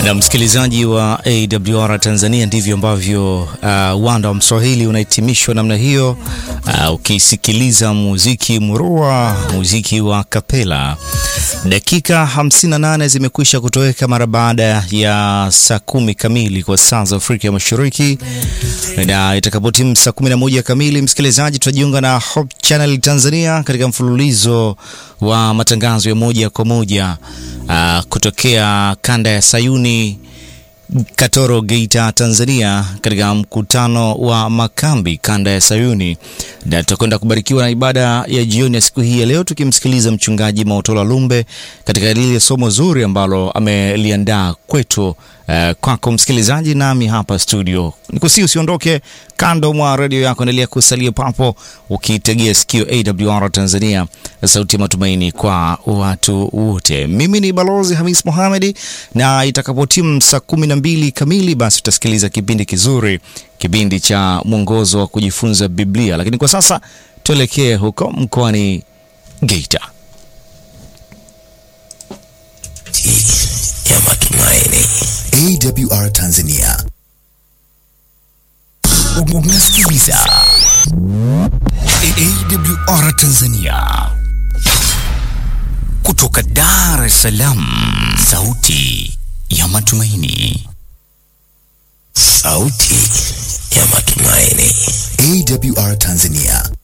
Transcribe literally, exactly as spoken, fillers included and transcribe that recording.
Na msikilizaji wa A W R Tanzania, ndivyo ambavyo uh, Wanda wa Mswahili unahitimishwa namna hiyo, uh, ukisikiliza muziki murua, muziki wa kapela. Dakika hamsini na nane zimekwisha kutoweka mara baada ya saa kumi kamili kwa saa za Afrika ya Mashariki, na itakapotimu saa kumi na moja kamili, msikilizaji, tutajiunga na Hope Channel Tanzania katika mfululizo wa matangazo ya moja kwa moja uh, kutokea kanda ya Sayuni, Katoro, Geita, Tanzania, katika mkutano wa makambi kanda ya Sayuni. Na tutakwenda kubarikiwa na ibada ya jioni ya siku hii ya leo, tukimsikiliza mchungaji Maotola Lumbe katika lile somo zuri ambalo ameliandaa kwetu. Uh, kwako msikilizaji, nami hapa studio nikusi usiondoke kando mwa radio yako, endelea kusalia papo ukitegea sikio A W R Tanzania, sauti ya matumaini kwa watu wote. Mimi ni Balozi Hamis Mohamed, na itakapotimu saa kumi na mbili kamili basi utasikiliza kipindi kizuri, kipindi cha mwongozo wa kujifunza Biblia. Lakini kwa sasa tuelekee huko mkoani Geita. Ya matumaini, A W R Tanzania. Unasikiliza A W R Tanzania kutoka Dar es Salaam, sauti ya matumaini, sauti ya matumaini, A W R Tanzania.